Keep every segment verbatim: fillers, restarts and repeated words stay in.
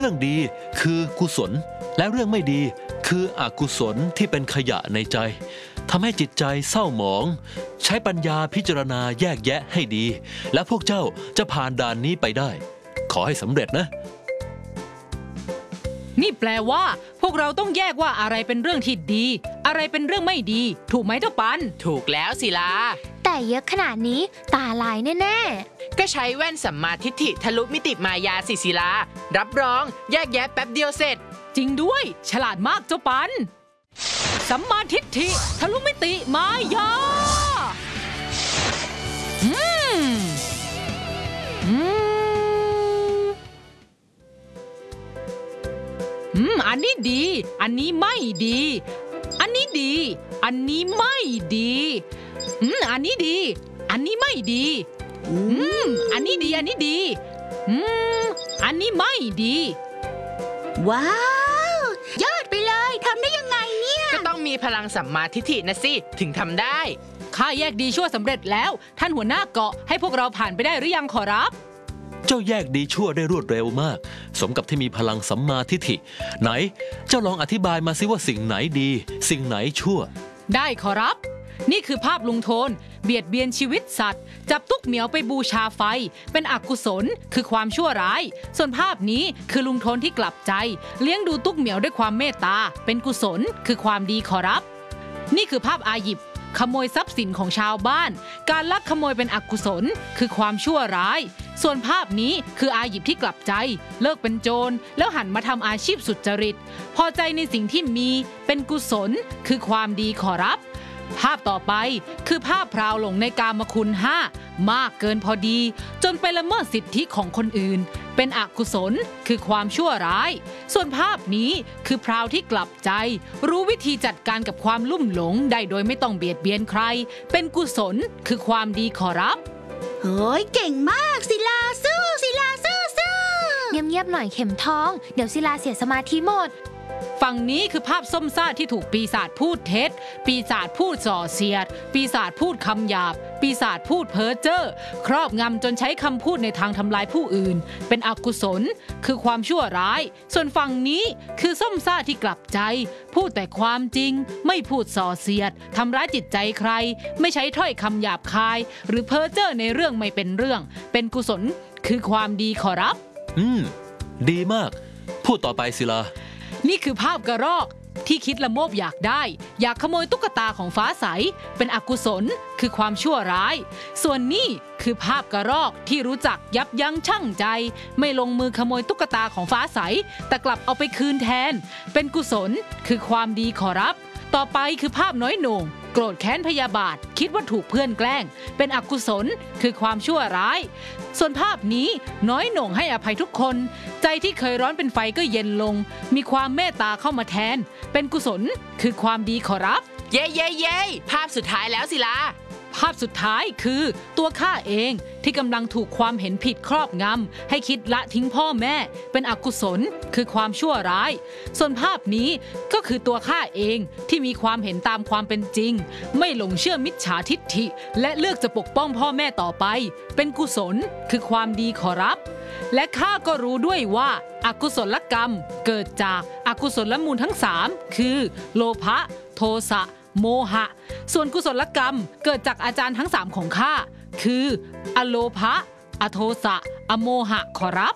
เรื่องดีคือกุศลและเรื่องไม่ดีคืออกุศลที่เป็นขยะในใจทำให้จิตใจเศร้าหมองใช้ปัญญาพิจารณาแยกแยะให้ดีและพวกเจ้าจะผ่านด่านนี้ไปได้ขอให้สำเร็จนะนี่แปลว่าพวกเราต้องแยกว่าอะไรเป็นเรื่องที่ดีอะไรเป็นเรื่องไม่ดีถูกไหมเจ้าปันถูกแล้วศิลาแต่เยอะขนาดนี้ตาลายแน่ๆก็ใช้แว่นสัมมาทิฏฐิทะลุมิติมายาสิศิลารับรองแยกแยะแป๊บเดียวเสร็จจริงด้วยฉลาดมากเจ้าปันสัมมาทิฏฐิทะลุมิติมายาอืมอืมอืมอันนี้ดีอันนี้ไม่ดีอันนี้ดีอันนี้ไม่ดีอืมอันนี้ดีอันนี้ไม่ดีอืมอันนี้ดีอันนี้ดีอืมอันนี้ไม่ดีว้าวยอดไปเลยทำได้ยังไงเนี่ยก็ต้องมีพลังสัมมาทิฏฐินะสิถึงทำได้ข้าแยกดีชั่วสำเร็จแล้วท่านหัวหน้าเกาะให้พวกเราผ่านไปได้หรือยังขอรับเจ้าแยกดีชั่วได้รวดเร็วมากสมกับที่มีพลังสัมมาทิฏฐิไหนเจ้าลองอธิบายมาสิว่าสิ่งไหนดีสิ่งไหนชั่วได้ขอรับนี่คือภาพลุงโทนเบียดเบียนชีวิตสัตว์จับตุ๊กเหมียวไปบูชาไฟเป็นอกุศลคือความชั่วร้ายส่วนภาพนี้คือลุงโทนที่กลับใจเลี้ยงดูตุ๊กเหมียวด้วยความเมตตาเป็นกุศลคือความดีขอรับนี่คือภาพอาหยิบขโมยทรัพย์สินของชาวบ้านการลักขโมยเป็นอกุศลคือความชั่วร้ายส่วนภาพนี้คืออาหยิบที่กลับใจเลิกเป็นโจรแล้วหันมาทำอาชีพสุจริตพอใจในสิ่งที่มีเป็นกุศลคือความดีขอรับภาพต่อไปคือภาพพราวหลงในกามคุณห้ามากเกินพอดีจนไปละเมิดสิทธิของคนอื่นเป็นอกุศลคือความชั่วร้ายส่วนภาพนี้คือพราวที่กลับใจรู้วิธีจัดการกับความลุ่มหลงได้โดยไม่ต้องเบียดเบียนใครเป็นกุศลคือความดีขอรับเฮ้ยเก่งมากศิลาสู้ศิลาสู้สู้เงียบๆหน่อยเข็มทองเดี๋ยวศิลาเสียสมาธิหมดฝั่งนี้คือภาพส้มซ่าที่ถูกปีศาจพูดเท็จปีศาจพูดส่อเสียดปีศาจพูดคำหยาบปีศาจพูดเพ้อเจ้อครอบงำจนใช้คำพูดในทางทำลายผู้อื่นเป็นอกุศลคือความชั่วร้ายส่วนฝั่งนี้คือส้มซ่าที่กลับใจพูดแต่ความจริงไม่พูดส่อเสียดทำร้ายจิตใจใครไม่ใช้ถ้อยคำหยาบคายหรือเพ้อเจ้อในเรื่องไม่เป็นเรื่องเป็นกุศลคือความดีขอรับอืมดีมากพูดต่อไปศิลานี่คือภาพกระรอกที่คิดละโมบอยากได้อยากขโมยตุ๊กตาของฟ้าใสเป็นอกุศลคือความชั่วร้ายส่วนนี่คือภาพกระรอกที่รู้จักยับยั้งชั่งใจไม่ลงมือขโมยตุ๊กตาของฟ้าใสแต่กลับเอาไปคืนแทนเป็นกุศลคือความดีขอรับต่อไปคือภาพน้อยโหน่งโกรธแค้นพยาบาทคิดว่าถูกเพื่อนแกล้งเป็นอกุศลคือความชั่วร้ายส่วนภาพนี้น้อยโหน่งให้อภัยทุกคนใจที่เคยร้อนเป็นไฟก็เย็นลงมีความเมตตาเข้ามาแทนเป็นกุศลคือความดีขอรับเย้เย้เย้ภาพสุดท้ายแล้วศิลาภาพสุดท้ายคือตัวข้าเองที่กำลังถูกความเห็นผิดครอบงำให้คิดละทิ้งพ่อแม่เป็นอกุศลคือความชั่วร้ายส่วนภาพนี้ก็คือตัวข้าเองที่มีความเห็นตามความเป็นจริงไม่หลงเชื่อมิจฉาทิฏฐิและเลือกจะปกป้องพ่อแม่ต่อไปเป็นกุศลคือความดีขอรับและข้าก็รู้ด้วยว่าอกุศลกรรมเกิดจากอกุศลมูลทั้งสามคือโลภะโทสะโมหะส่วนกุศลกรรมเกิดจากอาจารย์ทั้งสามของข้าคืออโลภะอโทสะอโมหะขอรับ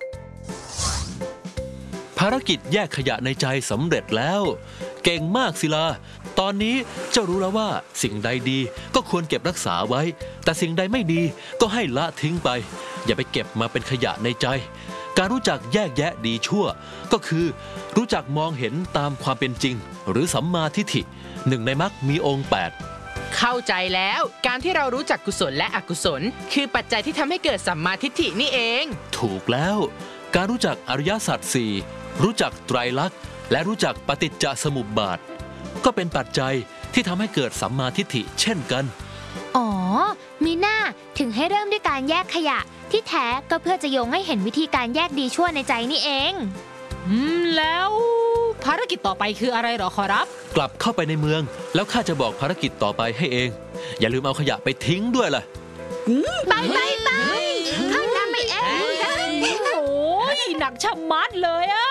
ภารกิจแยกขยะในใจสำเร็จแล้วเก่งมากศิลาตอนนี้เจ้ารู้แล้วว่าสิ่งใดดีก็ควรเก็บรักษาไว้แต่สิ่งใดไม่ดีก็ให้ละทิ้งไปอย่าไปเก็บมาเป็นขยะในใจการรู้จักแยกแยะดีชั่วก็คือรู้จักมองเห็นตามความเป็นจริงหรือสัมมาทิฏฐิหนึ่งในมรรคมีองค์แปดเข้าใจแล้วการที่เรารู้จักกุศลและอกุศลคือปัจจัยที่ทำให้เกิดสัมมาทิฏฐินี่เองถูกแล้วการรู้จักอริยสัจสี่รู้จักไตรลักษณ์และรู้จักปฏิจจสมุปบาทก็เป็นปัจจัยที่ทำให้เกิดสัมมาทิฏฐิเช่นกันอ๋อมีหน้าถึงให้เริ่มด้วยการแยกขยะที่แท้ก็เพื่อจะโยงให้เห็นวิธีการแยกดีชั่วในใจนี่เองอืมแล้วภารกิจต่อไปคืออะไรหรอขอรับกลับเข้าไปในเมืองแล้วข้าจะบอกภารกิจต่อไปให้เองอย่าลืมเอาขยะไปทิ้งด้วยล่ะไปไปไปข้านำไปเองโอ้ยหนักชะมัดเลยอะ